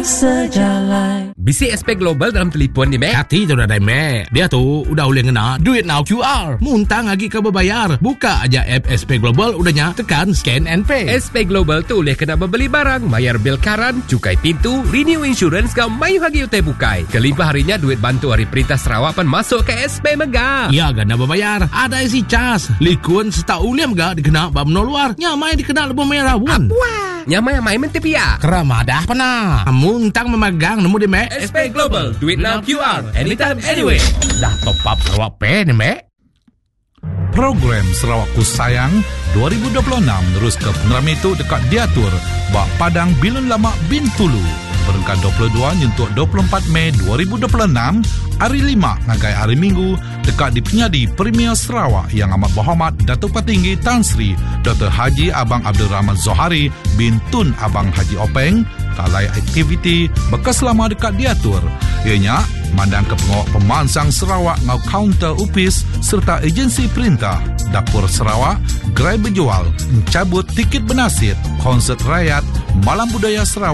sejalan. Bisi SP Global dalam telefon ni, Mek. Hati tu dah dah, Mek. Dia tu udah boleh ngena Duit Now QR. Muntang lagi kau berbayar. Buka aja app SP Global, udahnya tekan scan and pay. SP Global tu boleh kena membeli barang, bayar bil karan, cukai pintu, renew insurance kau mayu hagi utai bukai. Kelimpah harinya duit bantu Hari Perintah Sarawak pan masuk ke SP Mega. Ya, gana berbayar. Ada isi cas. Likun setau uliam ga dikena bab no luar. Nyamai dikena lebih merah pun. Wah, nyamai main mentepia. Keramadah pernah. Muntang memegang nemu di, Mek. SP Global, duit now QR, anytime, anywhere. Dah top up Sarawak Pay ni, Mek. Program Sarawakku Sayang 2026 terus ke pengeram itu dekat diatur bak Padang Bilun Lama Bintulu. Berengkat 22 nyentuk 24 Mei 2026, hari 5 ngagai hari Minggu dekat di Penyadi Premier Sarawak yang amat berhormat Datuk Petinggi Tan Sri Dr. Haji Abang Abdul Rahman Zohari bin Tun Abang Haji Openg talai aktiviti bekas lama dekat diatur. Ianya mandang ke pengawal pemansang Sarawak ngau kaunter upis serta agensi perintah Dapur Sarawak, gerai berjual, mencabut tiket bernasib, konsert rakyat, malam budaya Sarawak